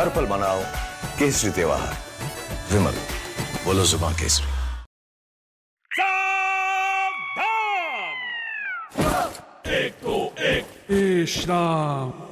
हर पल मनाओ केसरी त्योहार। विमल, बोलो जुबान केसरी। एक तो एक। श्राम